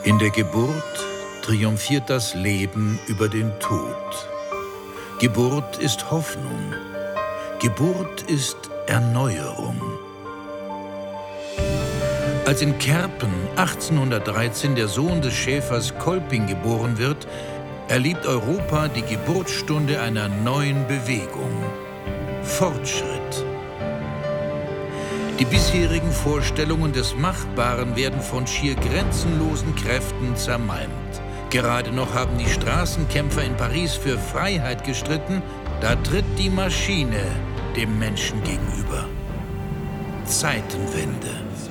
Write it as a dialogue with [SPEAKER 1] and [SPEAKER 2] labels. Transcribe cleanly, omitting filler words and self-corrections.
[SPEAKER 1] In der Geburt triumphiert das Leben über den Tod. Geburt ist Hoffnung. Geburt ist Erneuerung. Als in Kerpen 1813 der Sohn des Schäfers Kolping geboren wird, erlebt Europa die Geburtsstunde einer neuen Bewegung. Fortschritt. Die bisherigen Vorstellungen des Machbaren werden von schier grenzenlosen Kräften zermalmt. Gerade noch haben die Straßenkämpfer in Paris für Freiheit gestritten, da tritt die Maschine dem Menschen gegenüber. Zeitenwende.